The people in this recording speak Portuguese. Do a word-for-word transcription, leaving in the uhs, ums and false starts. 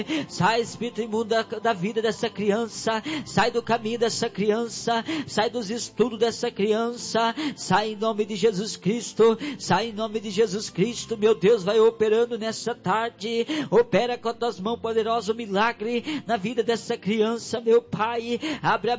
Sai, espírito imundo da, da vida dessa criança, sai do caminho dessa criança, sai dos estudos dessa criança, sai em nome de Jesus Cristo, sai em nome de Jesus Cristo. Meu Deus, vai operando nessa tarde, opera com as tuas mãos poderosas o milagre na vida dessa criança, meu Pai. Abre a